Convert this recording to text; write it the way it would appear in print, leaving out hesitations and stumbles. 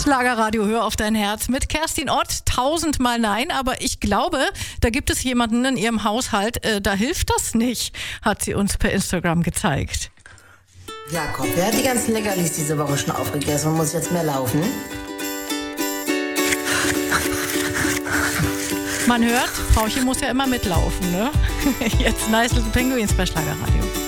Schlagerradio, hör auf dein Herz mit Kerstin Ott. 1000-mal nein, aber ich glaube, da gibt es jemanden in ihrem Haushalt, da hilft das nicht, hat sie uns per Instagram gezeigt. Jakob, wer hat die ganzen Leckerlis diese Woche schon aufgegessen und muss jetzt mehr laufen? Man hört, Frauchen muss ja immer mitlaufen, ne? Jetzt Nice Little Penguins bei Schlagerradio.